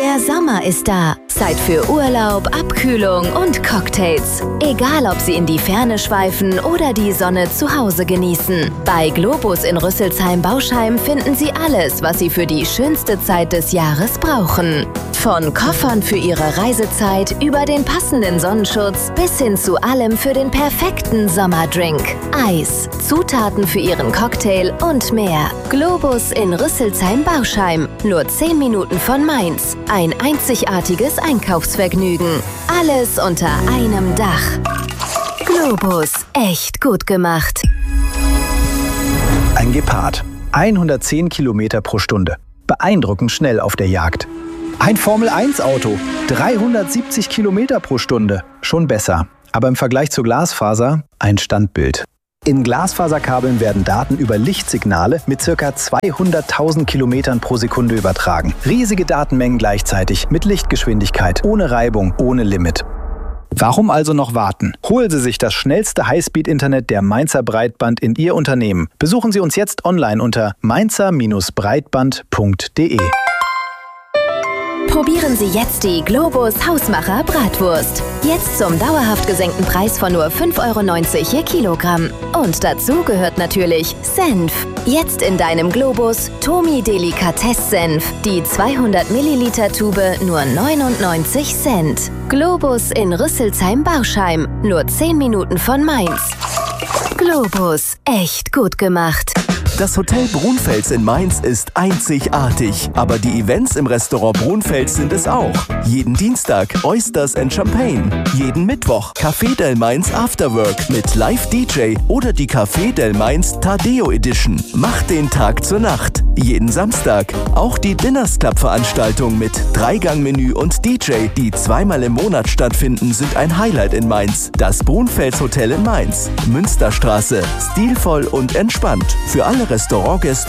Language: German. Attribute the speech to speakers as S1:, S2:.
S1: Der Sommer ist da. Zeit für Urlaub, Abkühlung und Cocktails. Egal, ob Sie in die Ferne schweifen oder die Sonne zu Hause genießen. Bei Globus in Rüsselsheim-Bauschheim finden Sie alles, was Sie für die schönste Zeit des Jahres brauchen. Von Koffern für Ihre Reisezeit über den passenden Sonnenschutz bis hin zu allem für den perfekten Sommerdrink. Eis, Zutaten für Ihren Cocktail und mehr. Globus in Rüsselsheim-Bauschheim. Nur 10 Minuten von Mainz. Ein einzigartiges Einkaufsvergnügen. Alles unter einem Dach. Globus. Echt gut gemacht.
S2: Ein Gepard. 110 Kilometer pro Stunde. Beeindruckend schnell auf der Jagd. Ein Formel-1-Auto. 370 Kilometer pro Stunde. Schon besser. Aber im Vergleich zur Glasfaser ein Standbild. In Glasfaserkabeln werden Daten über Lichtsignale mit ca. 200.000 Kilometern pro Sekunde übertragen. Riesige Datenmengen gleichzeitig, mit Lichtgeschwindigkeit, ohne Reibung, ohne Limit. Warum also noch warten? Holen Sie sich das schnellste Highspeed-Internet der Mainzer Breitband in Ihr Unternehmen. Besuchen Sie uns jetzt online unter mainzer-breitband.de.
S1: Probieren Sie jetzt die Globus Hausmacher Bratwurst. Jetzt zum dauerhaft gesenkten Preis von nur 5,90 € je Kilogramm. Und dazu gehört natürlich Senf. Jetzt in deinem Globus Tomi Delikatess Senf. Die 200 Milliliter Tube nur 99 Cent. Globus in Rüsselsheim-Bauschheim. Nur 10 Minuten von Mainz. Globus. Echt gut gemacht.
S3: Das Hotel Brunfels in Mainz ist einzigartig, aber die Events im Restaurant Brunfels sind es auch. Jeden Dienstag Oysters and Champagne, jeden Mittwoch Café del Mainz Afterwork mit Live-DJ oder die Café del Mainz Tadeo Edition. Macht den Tag zur Nacht. Jeden Samstag auch die Dinners Club Veranstaltung mit 3-Gang-Menü und DJ, die zweimal im Monat stattfinden, sind ein Highlight in Mainz. Das Brunfels Hotel in Mainz, Münsterstraße, stilvoll und entspannt. Für alle Restaurantgäste